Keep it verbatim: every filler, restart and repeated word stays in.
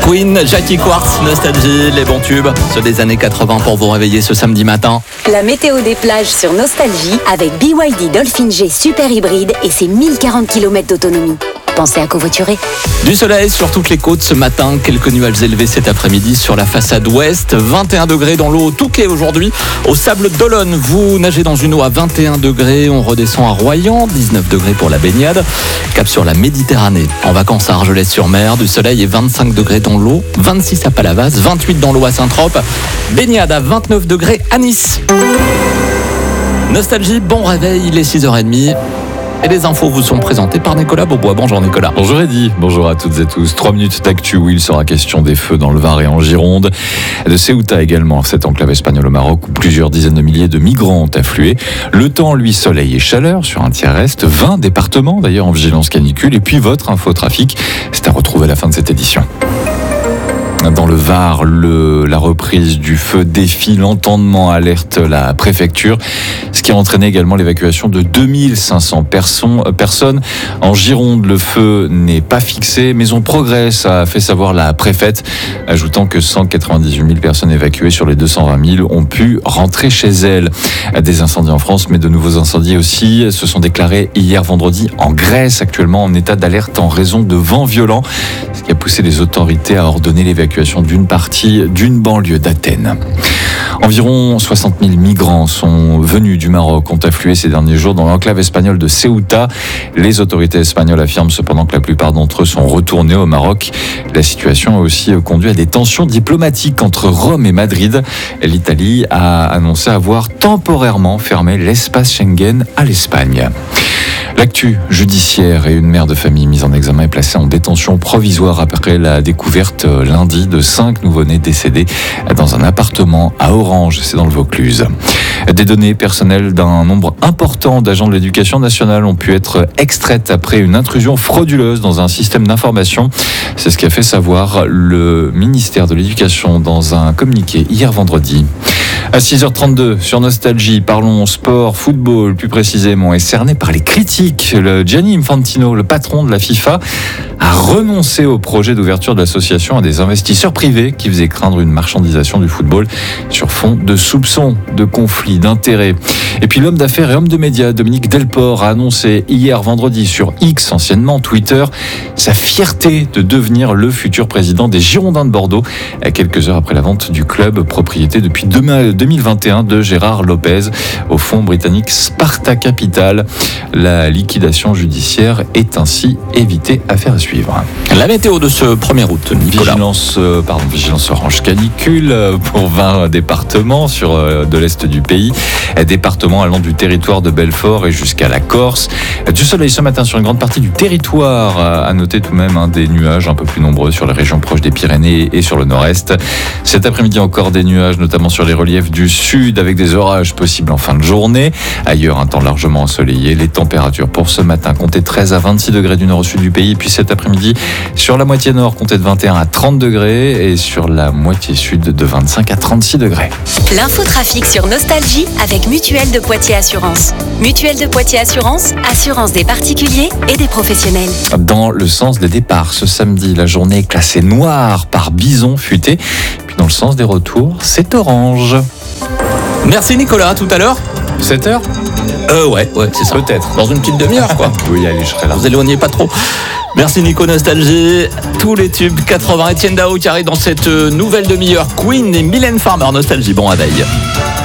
Queen, Jackie Quartz, Nostalgie, les bons tubes, ceux des années quatre-vingts pour vous réveiller ce samedi matin. La météo des plages sur Nostalgie avec B Y D Dolphin G Super Hybride et ses mille quarante kilomètres d'autonomie. Pensez à covoiturer. Du soleil sur toutes les côtes ce matin, quelques nuages élevés cet après-midi sur la façade ouest, vingt et un degrés dans l'eau au Touquet aujourd'hui, au Sable d'Olonne. Vous nagez dans une eau à vingt et un degrés, on redescend à Royan, dix-neuf degrés pour la baignade, cap sur la Méditerranée. En vacances à Argelès-sur-Mer, du soleil et vingt-cinq degrés dans l'eau, vingt-six à Palavas, vingt-huit dans l'eau à Saint-Trope, baignade à vingt-neuf degrés à Nice. Nostalgie, bon réveil, il est six heures trente. Et les infos vous sont présentées par Nicolas Beaubois. Bonjour Nicolas. Bonjour Eddy, bonjour à toutes et tous. Trois minutes d'actu où il sera question des feux dans le Var et en Gironde. De Ceuta également, cette enclave espagnole au Maroc où plusieurs dizaines de milliers de migrants ont afflué. Le temps, lui, soleil et chaleur sur un tiers est. vingt départements d'ailleurs en vigilance canicule. Et puis votre infotrafic, c'est à retrouver à la fin de cette édition. Dans le Var, le, la reprise du feu défie l'entendement, alerte la préfecture, ce qui a entraîné également l'évacuation de deux mille cinq cents personnes. En Gironde, le feu n'est pas fixé, mais on progresse, a fait savoir la préfète, ajoutant que cent quatre-vingt-dix-huit mille personnes évacuées sur les deux cent vingt mille ont pu rentrer chez elles. Des incendies en France, mais de nouveaux incendies aussi se sont déclarés hier vendredi en Grèce, actuellement en état d'alerte en raison de vents violents, ce qui a poussé les autorités à ordonner l'évacuation d'une partie d'une banlieue d'Athènes. Environ soixante mille migrants sont venus du Maroc, ont afflué ces derniers jours dans l'enclave espagnole de Ceuta. Les autorités espagnoles affirment cependant que la plupart d'entre eux sont retournés au Maroc. La situation a aussi conduit à des tensions diplomatiques entre Rome et Madrid. L'Italie a annoncé avoir temporairement fermé l'espace Schengen à l'Espagne. L'actu judiciaire et une mère de famille mise en examen est placée en détention provisoire après la découverte lundi de cinq nouveau-nés décédés dans un appartement à Orange, c'est dans le Vaucluse. Des données personnelles d'un nombre important d'agents de l'éducation nationale ont pu être extraites après une intrusion frauduleuse dans un système d'information. C'est ce qu'a fait savoir le ministère de l'Éducation dans un communiqué hier vendredi. À six heures trente-deux, sur Nostalgie, parlons sport, football, plus précisément, et cerné par les critiques. Le Gianni Infantino, le patron de la FIFA, a renoncé au projet d'ouverture de l'association à des investisseurs privés qui faisaient craindre une marchandisation du football sur fond de soupçons, de conflits, d'intérêts. Et puis l'homme d'affaires et homme de médias, Dominique Delport, a annoncé hier vendredi sur X, anciennement Twitter, sa fierté de devenir le futur président des Girondins de Bordeaux, à quelques heures après la vente du club, propriété depuis deux mille vingt et un de Gérard Lopez au fonds britannique Sparta Capital. La liquidation judiciaire est ainsi évitée. Affaire à suivre. La météo de ce premier août, Nicolas. Vigilance, euh, pardon, vigilance orange canicule pour vingt départements sur euh, de l'est du pays. Départements allant du territoire de Belfort et jusqu'à la Corse. Du soleil ce matin sur une grande partie du territoire. À noter tout de même hein, des nuages un peu plus nombreux sur les régions proches des Pyrénées et sur le nord-est. Cet après-midi encore des nuages, notamment sur les reliefs du sud avec des orages possibles en fin de journée. Ailleurs, un temps largement ensoleillé. Les températures pour ce matin comptaient treize à vingt-six degrés du nord au sud du pays. Puis cet après-midi, sur la moitié nord, comptez de vingt et un à trente degrés et sur la moitié sud de vingt-cinq à trente-six degrés. L'infotrafic sur Nostalgie avec Mutuelle de Poitiers Assurance. Mutuelle de Poitiers Assurance, assurance des particuliers et des professionnels. Dans le sens des départs, ce samedi, la journée est classée noire par bison futé. Puis dans le sens des retours, c'est orange. Merci Nicolas, à tout à l'heure. sept heures Euh ouais, ouais, c'est ça. Peut-être. Dans une petite demi-heure quoi. Oui, allez, je serai là. Vous éloignez pas trop. Merci Nico Nostalgie. Tous les tubes quatre-vingts. Etienne Dao qui arrive dans cette nouvelle demi-heure. Queen et Mylène Farmer Nostalgie. Bon réveil.